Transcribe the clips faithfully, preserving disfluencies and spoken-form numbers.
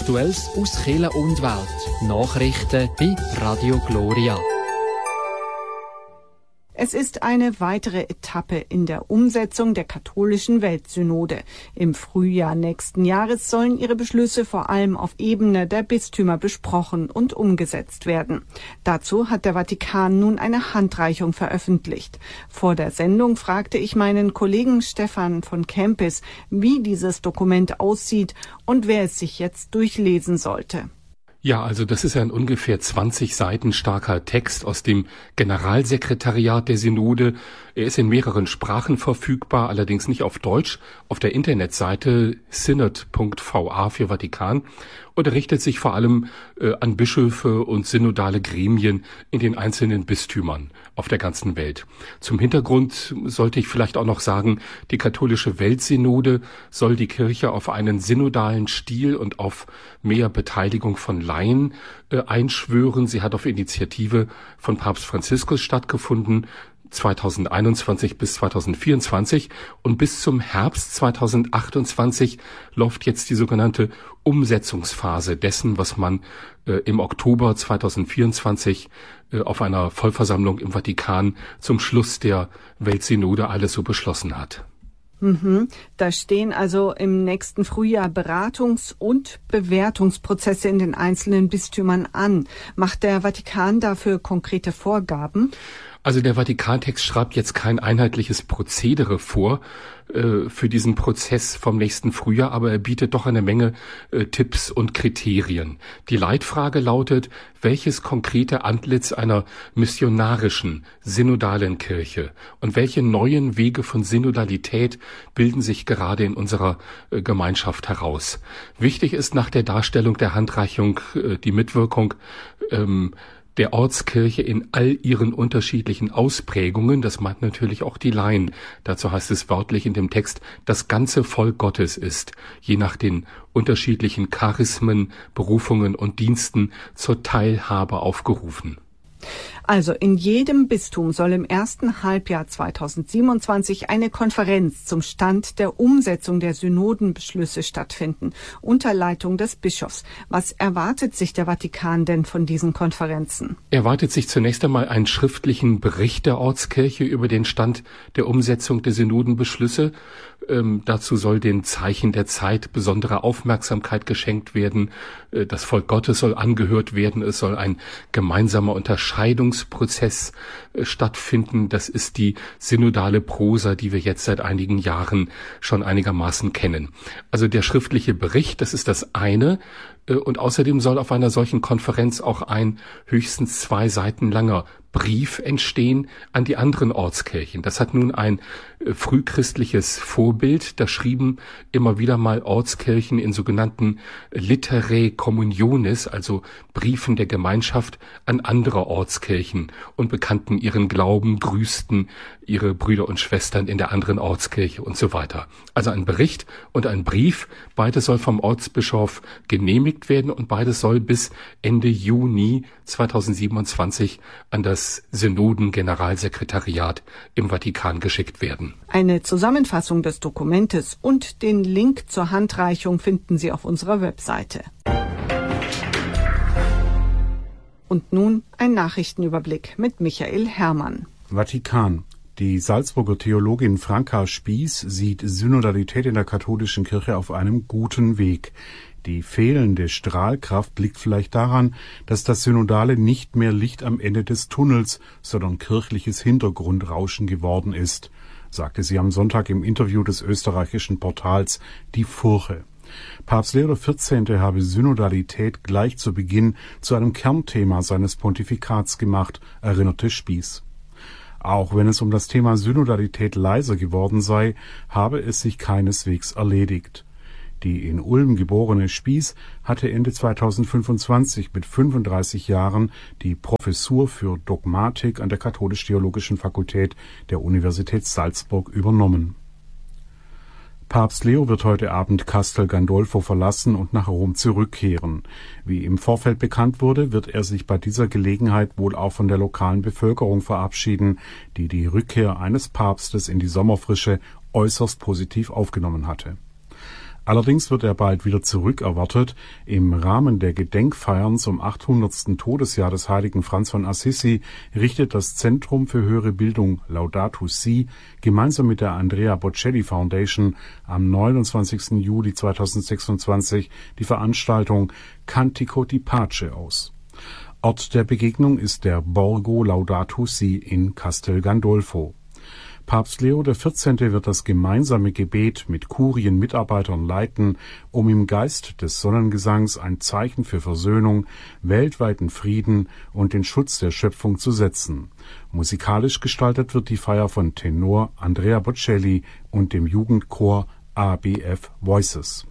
Aktuelles aus Kirche und Welt. Nachrichten bei Radio Gloria. Es ist eine weitere Etappe in der Umsetzung der katholischen Weltsynode. Im Frühjahr nächsten Jahres sollen ihre Beschlüsse vor allem auf Ebene der Bistümer besprochen und umgesetzt werden. Dazu hat der Vatikan nun eine Handreichung veröffentlicht. Vor der Sendung fragte ich meinen Kollegen Stefan von Kempis, wie dieses Dokument aussieht und wer es sich jetzt durchlesen sollte. Ja, also das ist ein ungefähr zwanzig Seiten starker Text aus dem Generalsekretariat der Synode. Er ist in mehreren Sprachen verfügbar, allerdings nicht auf Deutsch, auf der Internetseite synod punkt v a für Vatikan, und er richtet sich vor allem äh, an Bischöfe und synodale Gremien in den einzelnen Bistümern auf der ganzen Welt. Zum Hintergrund sollte ich vielleicht auch noch sagen, die katholische Weltsynode soll die Kirche auf einen synodalen Stil und auf mehr Beteiligung von Laien äh, einschwören. Sie hat auf Initiative von Papst Franziskus stattgefunden, zweitausendeinundzwanzig bis zweitausendvierundzwanzig, und bis zum Herbst zweitausendachtundzwanzig läuft jetzt die sogenannte Umsetzungsphase dessen, was man äh, im Oktober zweitausendvierundzwanzig äh, auf einer Vollversammlung im Vatikan zum Schluss der Weltsynode alles so beschlossen hat. Mhm. Da stehen also im nächsten Frühjahr Beratungs- und Bewertungsprozesse in den einzelnen Bistümern an. Macht der Vatikan dafür konkrete Vorgaben? Also der Vatikantext schreibt jetzt kein einheitliches Prozedere vor äh, für diesen Prozess vom nächsten Frühjahr, aber er bietet doch eine Menge äh, Tipps und Kriterien. Die Leitfrage lautet, welches konkrete Antlitz einer missionarischen, synodalen Kirche und welche neuen Wege von Synodalität bilden sich gerade in unserer äh, Gemeinschaft heraus. Wichtig ist nach der Darstellung der Handreichung äh, die Mitwirkung ähm, der Ortskirche in all ihren unterschiedlichen Ausprägungen. Das meint natürlich auch die Laien. Dazu heißt es wörtlich in dem Text, das ganze Volk Gottes ist, je nach den unterschiedlichen Charismen, Berufungen und Diensten, zur Teilhabe aufgerufen. Also in jedem Bistum soll im ersten Halbjahr zweitausendsiebenundzwanzig eine Konferenz zum Stand der Umsetzung der Synodenbeschlüsse stattfinden, unter Leitung des Bischofs. Was erwartet sich der Vatikan denn von diesen Konferenzen? Er erwartet sich zunächst einmal einen schriftlichen Bericht der Ortskirche über den Stand der Umsetzung der Synodenbeschlüsse. Ähm, dazu soll den Zeichen der Zeit besondere Aufmerksamkeit geschenkt werden. Äh, das Volk Gottes soll angehört werden. Es soll ein gemeinsamer Unterscheidungsprozess äh, stattfinden. Das ist die synodale Prosa, die wir jetzt seit einigen Jahren schon einigermaßen kennen. Also der schriftliche Bericht, das ist das eine. Äh, und außerdem soll auf einer solchen Konferenz auch ein höchstens zwei Seiten langer Brief entstehen an die anderen Ortskirchen. Das hat nun ein äh, frühchristliches Vorbild. Da schrieben immer wieder mal Ortskirchen in sogenannten Literae Communionis, also Briefen der Gemeinschaft, an andere Ortskirchen und bekannten ihren Glauben, grüßten ihre Brüder und Schwestern in der anderen Ortskirche und so weiter. Also ein Bericht und ein Brief, beides soll vom Ortsbischof genehmigt werden und beides soll bis Ende Juni zweitausendsiebenundzwanzig an das Synoden-Generalsekretariat im Vatikan geschickt werden. Eine Zusammenfassung des Dokumentes und den Link zur Handreichung finden Sie auf unserer Webseite. Und nun ein Nachrichtenüberblick mit Michael Herrmann. Vatikan. Die Salzburger Theologin Franka Spieß sieht Synodalität in der katholischen Kirche auf einem guten Weg. Die fehlende Strahlkraft liegt vielleicht daran, dass das Synodale nicht mehr Licht am Ende des Tunnels, sondern kirchliches Hintergrundrauschen geworden ist, sagte sie am Sonntag im Interview des österreichischen Portals Die Furche. Papst Leo der vierzehnte habe Synodalität gleich zu Beginn zu einem Kernthema seines Pontifikats gemacht, erinnerte Spieß. Auch wenn es um das Thema Synodalität leiser geworden sei, habe es sich keineswegs erledigt. Die in Ulm geborene Spieß hatte Ende zweitausendfünfundzwanzig mit fünfunddreißig Jahren die Professur für Dogmatik an der Katholisch-Theologischen Fakultät der Universität Salzburg übernommen. Papst Leo wird heute Abend Castel Gandolfo verlassen und nach Rom zurückkehren. Wie im Vorfeld bekannt wurde, wird er sich bei dieser Gelegenheit wohl auch von der lokalen Bevölkerung verabschieden, die die Rückkehr eines Papstes in die Sommerfrische äußerst positiv aufgenommen hatte. Allerdings wird er bald wieder zurückerwartet. Im Rahmen der Gedenkfeiern zum achthundertsten Todesjahr des heiligen Franz von Assisi richtet das Zentrum für höhere Bildung Laudato Si gemeinsam mit der Andrea Bocelli Foundation am neunundzwanzigsten Juli zweitausendsechsundzwanzig die Veranstaltung Cantico di Pace aus. Ort der Begegnung ist der Borgo Laudato Si in Castel Gandolfo. Papst Leo der vierzehnte wird das gemeinsame Gebet mit Kurienmitarbeitern leiten, um im Geist des Sonnengesangs ein Zeichen für Versöhnung, weltweiten Frieden und den Schutz der Schöpfung zu setzen. Musikalisch gestaltet wird die Feier von Tenor Andrea Bocelli und dem Jugendchor A B F Voices.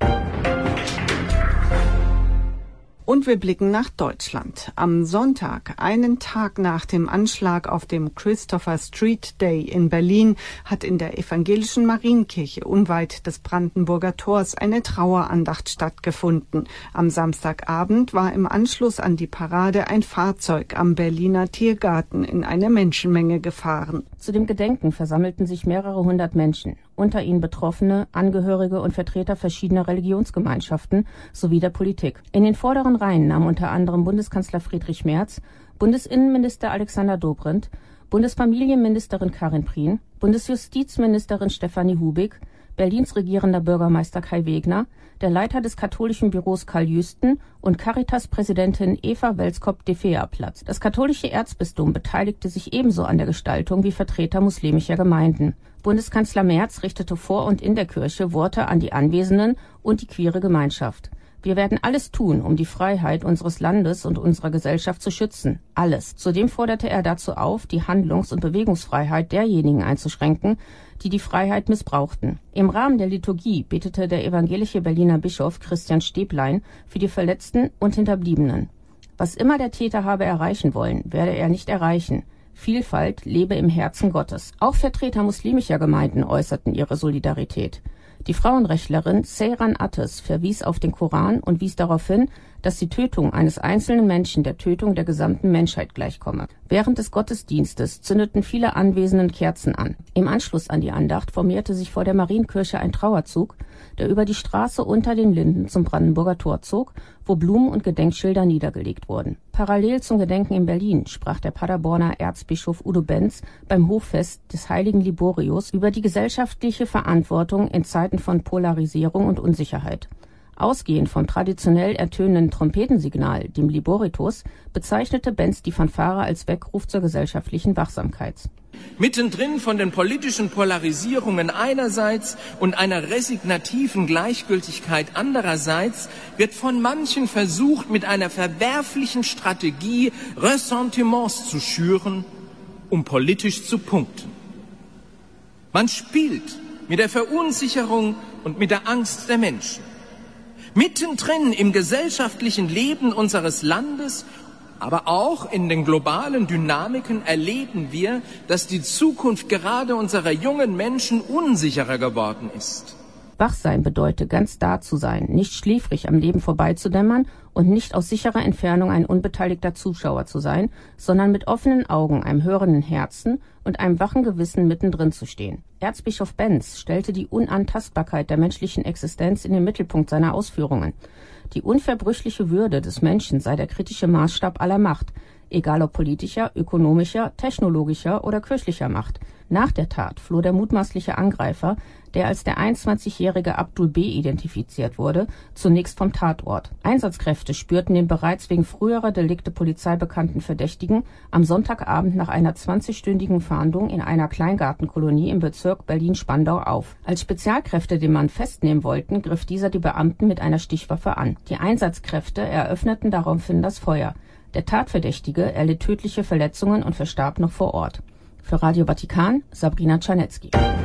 Und wir blicken nach Deutschland. Am Sonntag, einen Tag nach dem Anschlag auf dem Christopher Street Day in Berlin, hat in der evangelischen Marienkirche unweit des Brandenburger Tors eine Trauerandacht stattgefunden. Am Samstagabend war im Anschluss an die Parade ein Fahrzeug am Berliner Tiergarten in eine Menschenmenge gefahren. Zu dem Gedenken versammelten sich mehrere hundert Menschen, unter ihnen Betroffene, Angehörige und Vertreter verschiedener Religionsgemeinschaften sowie der Politik. In den vorderen Reihen nahmen unter anderem Bundeskanzler Friedrich Merz, Bundesinnenminister Alexander Dobrindt, Bundesfamilienministerin Karin Prien, Bundesjustizministerin Stefanie Hubig, Berlins regierender Bürgermeister Kai Wegner, der Leiter des katholischen Büros Karl Jüsten und Caritas-Präsidentin Eva Welskop-de Fea Platz. Das katholische Erzbistum beteiligte sich ebenso an der Gestaltung wie Vertreter muslimischer Gemeinden. Bundeskanzler Merz richtete vor und in der Kirche Worte an die Anwesenden und die queere Gemeinschaft. Wir werden alles tun, um die Freiheit unseres Landes und unserer Gesellschaft zu schützen. Alles. Zudem forderte er dazu auf, die Handlungs- und Bewegungsfreiheit derjenigen einzuschränken, die die Freiheit missbrauchten. Im Rahmen der Liturgie betete der evangelische Berliner Bischof Christian Stäblein für die Verletzten und Hinterbliebenen. Was immer der Täter habe erreichen wollen, werde er nicht erreichen. Vielfalt lebe im Herzen Gottes. Auch Vertreter muslimischer Gemeinden äußerten ihre Solidarität. Die Frauenrechtlerin Seyran Attes verwies auf den Koran und wies darauf hin, dass die Tötung eines einzelnen Menschen der Tötung der gesamten Menschheit gleichkomme. Während des Gottesdienstes zündeten viele Anwesenden Kerzen an. Im Anschluss an die Andacht formierte sich vor der Marienkirche ein Trauerzug, der über die Straße unter den Linden zum Brandenburger Tor zog, wo Blumen und Gedenkschilder niedergelegt wurden. Parallel zum Gedenken in Berlin sprach der Paderborner Erzbischof Udo Benz beim Hochfest des heiligen Liborius über die gesellschaftliche Verantwortung in Zeiten von Polarisierung und Unsicherheit. Ausgehend vom traditionell ertönenden Trompetensignal, dem Liboritus, bezeichnete Benz die Fanfare als Weckruf zur gesellschaftlichen Wachsamkeit. Mittendrin von den politischen Polarisierungen einerseits und einer resignativen Gleichgültigkeit andererseits wird von manchen versucht, mit einer verwerflichen Strategie Ressentiments zu schüren, um politisch zu punkten. Man spielt mit der Verunsicherung und mit der Angst der Menschen. Mittendrin im gesellschaftlichen Leben unseres Landes, aber auch in den globalen Dynamiken erleben wir, dass die Zukunft gerade unserer jungen Menschen unsicherer geworden ist. Wachsein bedeutet, ganz da zu sein, nicht schläfrig am Leben vorbeizudämmern und nicht aus sicherer Entfernung ein unbeteiligter Zuschauer zu sein, sondern mit offenen Augen, einem hörenden Herzen und einem wachen Gewissen mittendrin zu stehen. Erzbischof Benz stellte die Unantastbarkeit der menschlichen Existenz in den Mittelpunkt seiner Ausführungen. Die unverbrüchliche Würde des Menschen sei der kritische Maßstab aller Macht, egal ob politischer, ökonomischer, technologischer oder kirchlicher Macht. Nach der Tat floh der mutmaßliche Angreifer, der als der einundzwanzigjährige Abdul B. identifiziert wurde, zunächst vom Tatort. Einsatzkräfte spürten den bereits wegen früherer Delikte Polizei bekannten Verdächtigen am Sonntagabend nach einer zwanzigstündigen Fahndung in einer Kleingartenkolonie im Bezirk Berlin-Spandau auf. Als Spezialkräfte den Mann festnehmen wollten, griff dieser die Beamten mit einer Stichwaffe an. Die Einsatzkräfte eröffneten daraufhin das Feuer. Der Tatverdächtige erlitt tödliche Verletzungen und verstarb noch vor Ort. Für Radio Vatikan, Sabrina Czarnecki.